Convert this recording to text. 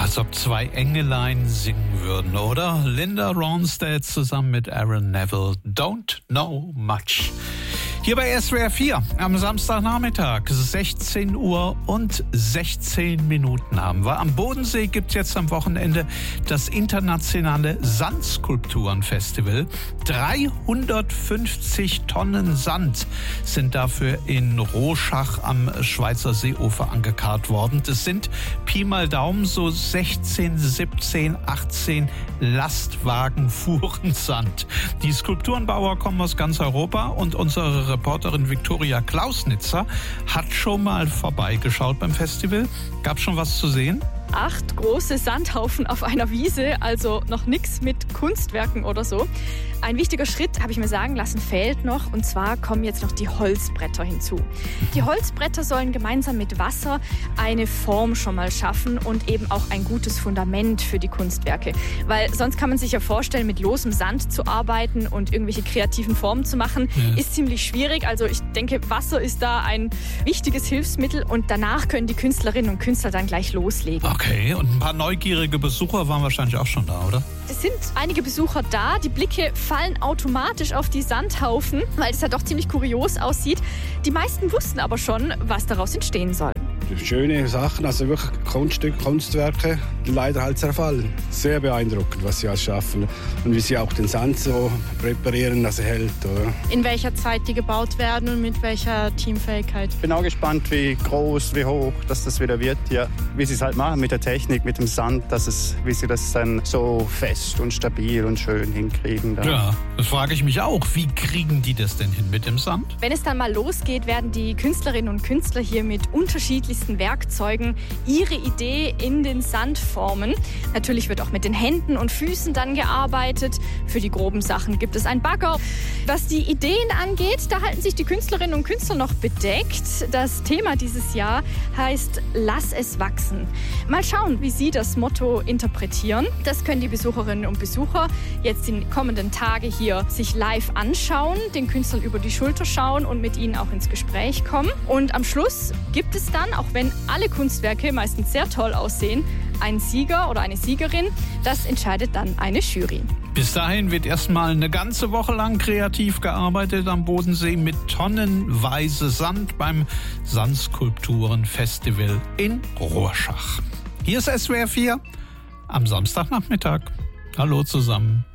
Als ob zwei Engelein singen würden, oder? Linda Ronstadt zusammen mit Aaron Neville. Don't know much. Hier bei SWR 4 am Samstagnachmittag, 16 Uhr und 16 Minuten haben wir. Am Bodensee gibt es jetzt am Wochenende das internationale Sandskulpturenfestival. 350 Tonnen Sand sind dafür in Rorschach am Schweizer Seeufer angekarrt worden. Das sind Pi mal Daumen so 16, 17, 18 Lastwagen fuhren Sand. Die Skulpturenbauer kommen aus ganz Europa und unsere Reporterin Viktoria Klausnitzer hat schon mal vorbeigeschaut beim Festival. Gab es schon was zu sehen? 8 große Sandhaufen auf einer Wiese, also noch nichts mit Kunstwerken oder so. Ein wichtiger Schritt, habe ich mir sagen lassen, fehlt noch. Und zwar kommen jetzt noch die Holzbretter hinzu. Die Holzbretter sollen gemeinsam mit Wasser eine Form schon mal schaffen und eben auch ein gutes Fundament für die Kunstwerke. Weil sonst kann man sich ja vorstellen, mit losem Sand zu arbeiten und irgendwelche kreativen Formen zu machen, ist ziemlich schwierig. Also ich denke, Wasser ist da ein wichtiges Hilfsmittel und danach können die Künstlerinnen und Künstler dann gleich loslegen. Okay, und ein paar neugierige Besucher waren wahrscheinlich auch schon da, oder? Es sind einige Besucher da. Die Blicke fallen automatisch auf die Sandhaufen, weil es ja doch ziemlich kurios aussieht. Die meisten wussten aber schon, was daraus entstehen soll. Schöne Sachen, also wirklich Kunststücke, Kunstwerke, die leider halt zerfallen. Sehr beeindruckend, was sie alles schaffen und wie sie auch den Sand so präparieren, dass er hält. Oder? In welcher Zeit die gebaut werden und mit welcher Teamfähigkeit. Ich bin auch gespannt, wie groß, wie hoch das wieder wird. Ja, wie sie es halt machen mit der Technik, mit dem Sand, wie sie das dann so fest und stabil und schön hinkriegen. Dann. Ja, das frage ich mich auch. Wie kriegen die das denn hin mit dem Sand? Wenn es dann mal losgeht, werden die Künstlerinnen und Künstler hier mit unterschiedlichsten Werkzeugen ihre Idee in den Sand formen. Natürlich wird auch mit den Händen und Füßen dann gearbeitet. Für die groben Sachen gibt es einen Bagger. Was die Ideen angeht, da halten sich die Künstlerinnen und Künstler noch bedeckt. Das Thema dieses Jahr heißt Lass es wachsen. Mal schauen, wie Sie das Motto interpretieren. Das können die Besucherinnen und Besucher jetzt in den kommenden Tagen hier sich live anschauen, den Künstlern über die Schulter schauen und mit ihnen auch ins Gespräch kommen. Und am Schluss gibt es dann, auch wenn alle Kunstwerke meistens sehr toll aussehen, einen Sieger oder eine Siegerin. Das entscheidet dann eine Jury. Bis dahin wird erstmal eine ganze Woche lang kreativ gearbeitet am Bodensee mit tonnenweise Sand beim Sandskulpturenfestival in Rorschach. Hier ist SWR 4 am Samstagnachmittag. Hallo zusammen.